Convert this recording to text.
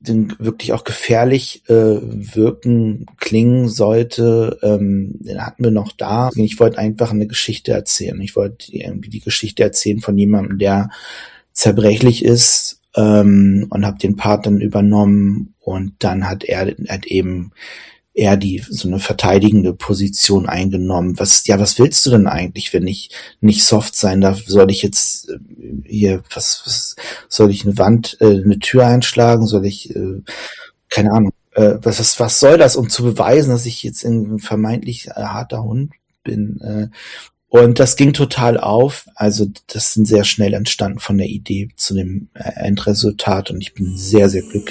wirklich auch gefährlich klingen sollte, den hatten wir noch da. Ich wollte einfach eine Geschichte erzählen. Ich wollte irgendwie die Geschichte erzählen von jemandem, der zerbrechlich ist, und habe den Part dann übernommen, und dann hat eben eher so eine verteidigende Position eingenommen. Was willst du denn eigentlich, wenn ich nicht soft sein darf? Soll ich jetzt was soll ich eine Tür einschlagen? Soll ich, keine Ahnung, was soll das, um zu beweisen, dass ich jetzt ein vermeintlich harter Hund bin? Und das ging total auf. Also das sind sehr schnell entstanden von der Idee zu dem Endresultat, und ich bin sehr, sehr glücklich